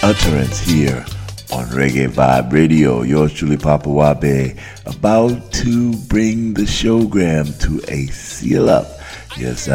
utterance here on Reggae Vibe Radio. Yours truly, Papa Wabe, about to bring the showgram to a seal up. Yes,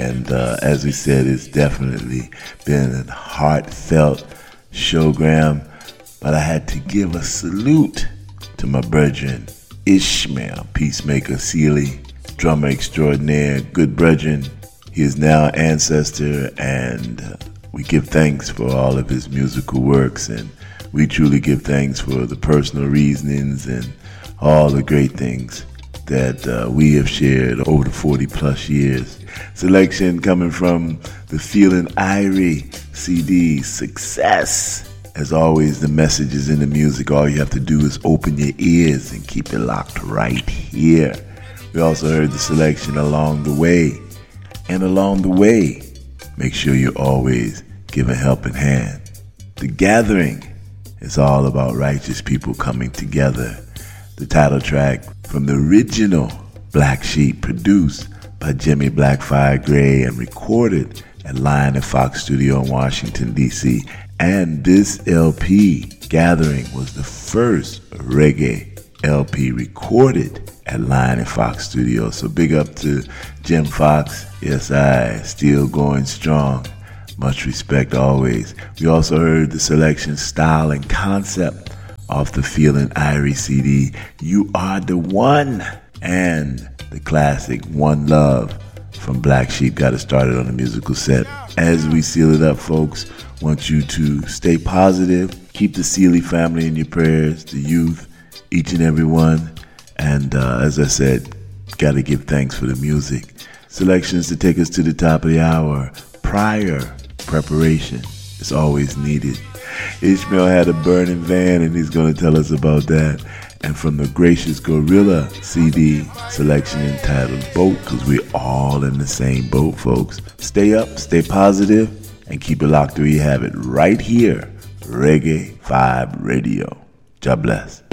as we said, it's definitely been a heartfelt showgram, but I had to give a salute to my brethren, Ishmael, Peacemaker Sealy, drummer extraordinaire, good brethren. He is now ancestor, and we give thanks for all of his musical works, and we truly give thanks for the personal reasonings and all the great things that we have shared over the 40 plus years. Selection coming from the Feeling Irie CD, Success. As always, the message is in the music. All you have to do is open your ears and keep it locked right here. We also heard the selection Along the Way. And along the way, make sure you always give a helping hand. The Gathering is all about righteous people coming together. The title track from the original Black Sheep, produced by Jimmy Blackfire Gray and recorded at Lion and Fox Studio in Washington, D.C. And this LP, Gathering, was the first reggae LP recorded at Lion and Fox Studio. So big up to Jim Fox. Yes, still going strong. Much respect always. We also heard the selection Style and Concept off the Feeling Irie CD, You Are the One, and the classic One Love from Black Sheep got us started on the musical set. As we seal it up, folks, want you to stay positive, keep the Sealy family in your prayers, the youth, each and every one, and as I said, got to give thanks for the music. Selections to take us to the top of the hour. Prior preparation is always needed. Ishmael had a burning van, and he's going to tell us about that. And from the Gracious Gorilla CD, selection entitled Boat, because we're all in the same boat, folks. Stay up, stay positive, and keep it locked where you have it right here, Reggae Vibe Radio. God bless.